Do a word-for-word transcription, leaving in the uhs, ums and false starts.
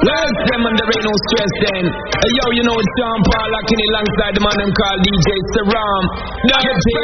Well, them and there ain't no stress then. Hey, yo, you know it's Sean Paul locking it alongside the man them called D J Saram. Now, J